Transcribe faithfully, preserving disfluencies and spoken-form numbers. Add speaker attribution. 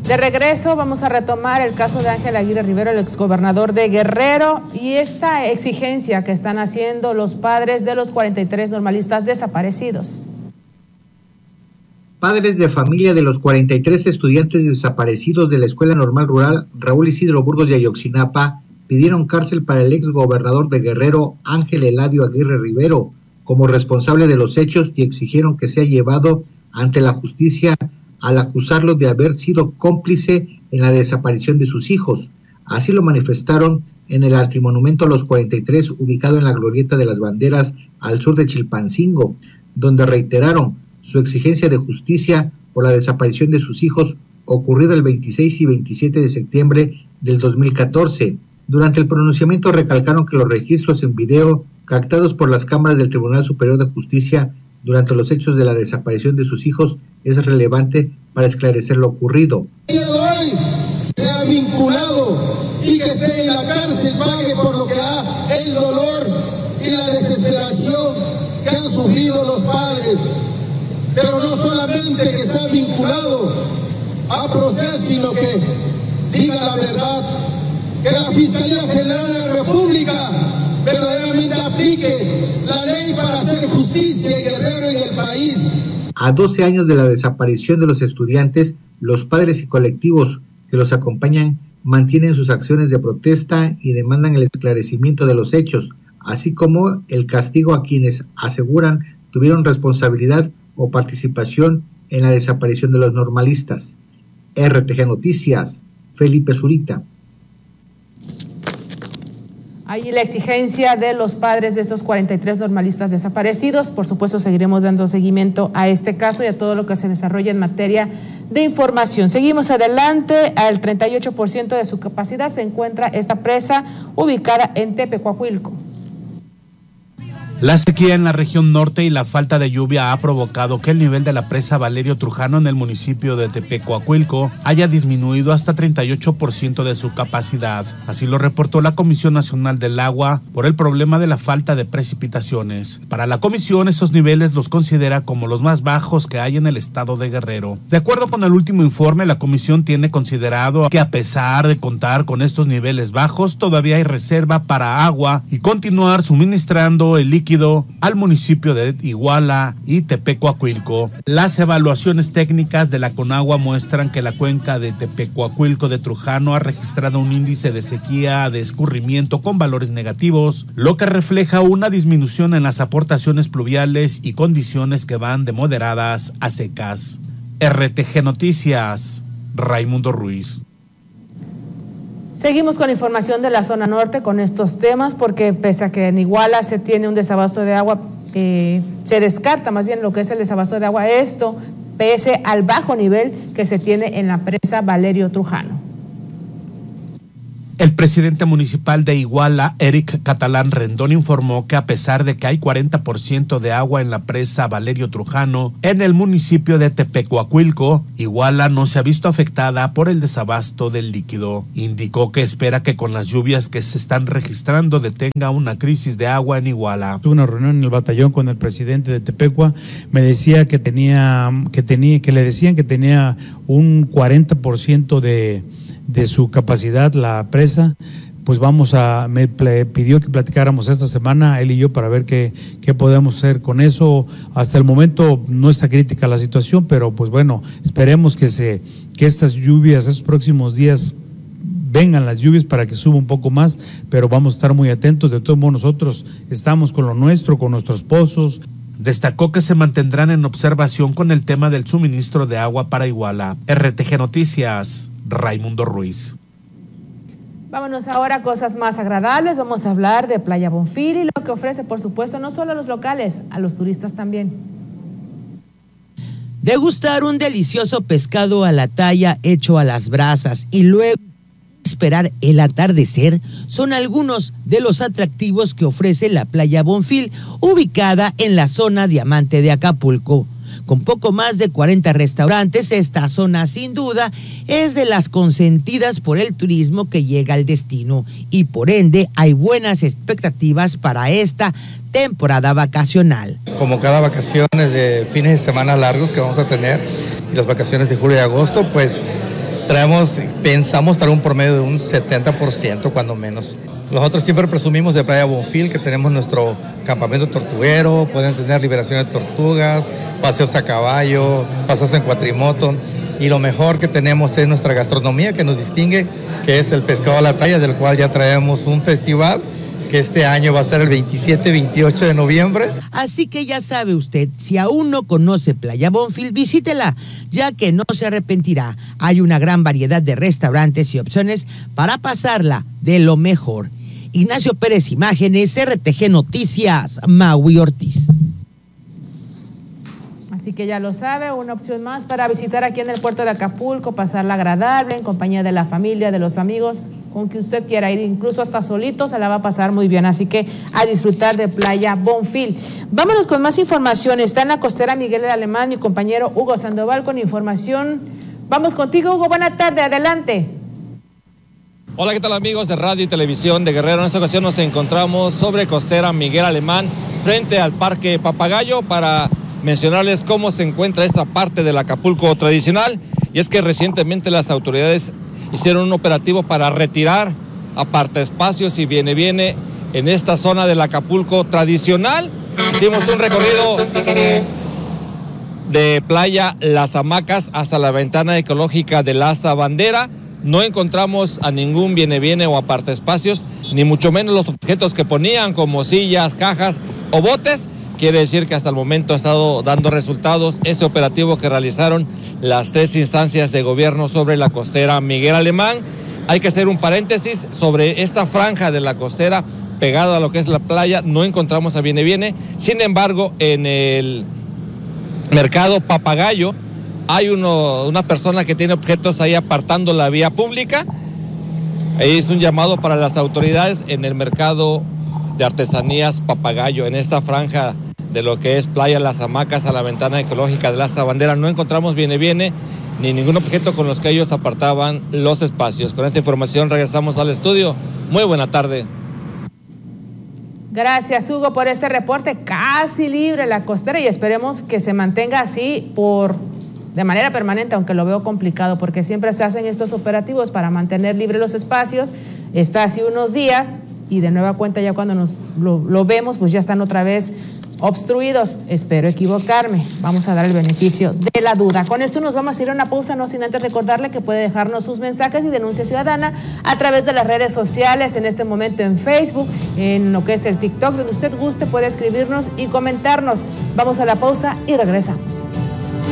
Speaker 1: De regreso vamos a retomar el caso de Ángel Aguirre Rivero, el exgobernador de Guerrero, y esta exigencia que están haciendo los padres de los cuarenta y tres normalistas desaparecidos.
Speaker 2: Padres de familia de los cuarenta y tres estudiantes desaparecidos de la Escuela Normal Rural Raúl Isidro Burgos de Ayotzinapa pidieron cárcel para el exgobernador de Guerrero, Ángel Eladio Aguirre Rivero, como responsable de los hechos, y exigieron que sea llevado ante la justicia al acusarlo de haber sido cómplice en la desaparición de sus hijos. Así lo manifestaron en el antimonumento a los cuarenta y tres, ubicado en la Glorieta de las Banderas, al sur de Chilpancingo, donde reiteraron su exigencia de justicia por la desaparición de sus hijos, ocurrida el veintiséis y veintisiete de septiembre del dos mil catorce. Durante el pronunciamiento recalcaron que los registros en video captados por las cámaras del Tribunal Superior de Justicia durante los hechos de la desaparición de sus hijos es relevante para esclarecer lo ocurrido.
Speaker 3: El día de hoy sea vinculado y que esté en la cárcel, pague por lo que ha el dolor y la desesperación que han sufrido los padres. Pero no solamente que sea vinculado a proceso, sino que diga la verdad, que la Fiscalía General de la República verdaderamente aplique la ley para hacer justicia en Guerrero y en el país.
Speaker 2: A doce años de la desaparición de los estudiantes, los padres y colectivos que los acompañan mantienen sus acciones de protesta y demandan el esclarecimiento de los hechos, así como el castigo a quienes aseguran tuvieron responsabilidad o participación en la desaparición de los normalistas. R T G Noticias, Felipe Zurita.
Speaker 1: Ahí la exigencia de los padres de estos cuarenta y tres normalistas desaparecidos. Por supuesto, seguiremos dando seguimiento a este caso y a todo lo que se desarrolla en materia de información. Seguimos adelante. Al treinta y ocho por ciento de su capacidad se encuentra esta presa ubicada en Tepecuacuilco.
Speaker 4: La sequía en la región norte y la falta de lluvia ha provocado que el nivel de la presa Valerio Trujano en el municipio de Tepecuacuilco haya disminuido hasta treinta y ocho por ciento de su capacidad. Así lo reportó la Comisión Nacional del Agua por el problema de la falta de precipitaciones. Para la comisión, esos niveles los considera como los más bajos que hay en el estado de Guerrero. De acuerdo con el último informe, la comisión tiene considerado que a pesar de contar con estos niveles bajos, todavía hay reserva para agua y continuar suministrando el líquido al municipio de Iguala y Tepecuacuilco. Las evaluaciones técnicas de la Conagua muestran que la cuenca de Tepecuacuilco de Trujano ha registrado un índice de sequía de escurrimiento con valores negativos, lo que refleja una disminución en las aportaciones pluviales y condiciones que van de moderadas a secas. R T G Noticias, Raimundo Ruiz.
Speaker 1: Seguimos con información de la zona norte con estos temas, porque pese a que en Iguala se tiene un desabasto de agua, eh, se descarta más bien lo que es el desabasto de agua, esto pese al bajo nivel que se tiene en la presa Valerio Trujano.
Speaker 4: El presidente municipal de Iguala, Eric Catalán Rendón, informó que a pesar de que hay cuarenta por ciento de agua en la presa Valerio Trujano, en el municipio de Tepecuacuilco, Iguala no se ha visto afectada por el desabasto del líquido. Indicó que espera que con las lluvias que se están registrando detenga una crisis de agua en Iguala.
Speaker 5: Tuve una reunión en el batallón con el presidente de Tepecua, me decía que tenía, que tenía, que le decían que tenía un cuarenta por ciento de de su capacidad la presa. Pues vamos a, me pidió que platicáramos esta semana, él y yo, para ver qué, qué podemos hacer con eso. Hasta el momento no está crítica la situación, pero pues bueno, esperemos que se, que estas lluvias, estos próximos días, vengan las lluvias para que suba un poco más, pero vamos a estar muy atentos. De todos modos, nosotros estamos con lo nuestro, con nuestros pozos.
Speaker 4: Destacó que se mantendrán en observación con el tema del suministro de agua para Iguala. R T G Noticias, Raimundo Ruiz.
Speaker 1: Vámonos ahora a cosas más agradables. Vamos a hablar de Playa Bonfil y lo que ofrece, por supuesto, no solo a los locales, a los turistas también.
Speaker 6: Degustar un delicioso pescado a la talla hecho a las brasas y luego esperar el atardecer son algunos de los atractivos que ofrece la Playa Bonfil, ubicada en la zona Diamante de Acapulco. Con poco más de cuarenta restaurantes, esta zona sin duda es de las consentidas por el turismo que llega al destino y por ende hay buenas expectativas para esta temporada vacacional.
Speaker 7: Como cada vacaciones de fines de semana largos que vamos a tener y las vacaciones de julio y agosto, pues traemos, pensamos traer un promedio de un setenta por ciento cuando menos. Nosotros siempre presumimos de Playa Bonfil, que tenemos nuestro campamento tortuguero, pueden tener liberación de tortugas, paseos a caballo, paseos en cuatrimoto, y lo mejor que tenemos es nuestra gastronomía que nos distingue, que es el pescado a la talla, del cual ya traemos un festival que este año va a ser el veintisiete y veintiocho de noviembre.
Speaker 6: Así que ya sabe usted, si aún no conoce Playa Bonfil, visítela, ya que no se arrepentirá. Hay una gran variedad de restaurantes y opciones para pasarla de lo mejor. Ignacio Pérez, Imágenes, R T G Noticias, Maui Ortiz.
Speaker 1: Así que ya lo sabe, una opción más para visitar aquí en el puerto de Acapulco, pasarla agradable, en compañía de la familia, de los amigos, con que usted quiera ir, incluso hasta solito, se la va a pasar muy bien. Así que a disfrutar de Playa Bonfil. Vámonos con más información. Está en la costera Miguel Alemán, mi compañero Hugo Sandoval con información. Vamos contigo, Hugo, buena tarde, adelante.
Speaker 8: Hola, ¿qué tal amigos de Radio y Televisión de Guerrero? En esta ocasión nos encontramos sobre costera Miguel Alemán, frente al Parque Papagayo, para mencionarles cómo se encuentra esta parte del Acapulco tradicional. Y es que recientemente las autoridades hicieron un operativo para retirar apartaespacios y viene viene en esta zona del Acapulco tradicional. Hicimos un recorrido de Playa Las Hamacas hasta la ventana ecológica de la Asta Bandera. No encontramos a ningún viene viene o apartaespacios, ni mucho menos los objetos que ponían como sillas, cajas o botes. Quiere decir que hasta el momento ha estado dando resultados ese operativo que realizaron las tres instancias de gobierno sobre la costera Miguel Alemán. Hay que hacer un paréntesis sobre esta franja de la costera pegada a lo que es la playa. No encontramos a viene viene. Sin embargo, en el mercado Papagayo hay uno, una persona que tiene objetos ahí apartando la vía pública. Ahí es un llamado para las autoridades en el mercado de artesanías Papagayo, en esta franja de lo que es Playa Las Hamacas a la ventana ecológica de la Asta Bandera. No encontramos viene viene ni ningún objeto con los que ellos apartaban los espacios. Con esta información regresamos al estudio. Muy buena tarde.
Speaker 1: Gracias, Hugo, por este reporte. Casi libre la costera y esperemos que se mantenga así por de manera permanente, aunque lo veo complicado porque siempre se hacen estos operativos para mantener libres los espacios. Está así unos días y de nueva cuenta ya cuando nos lo, lo vemos, pues ya están otra vez obstruidos. Espero equivocarme. Vamos a dar el beneficio de la duda. Con esto nos vamos a ir a una pausa, no sin antes recordarle que puede dejarnos sus mensajes y denuncia ciudadana a través de las redes sociales, en este momento en Facebook, en lo que es el TikTok, donde usted guste puede escribirnos y comentarnos. Vamos a la pausa y regresamos.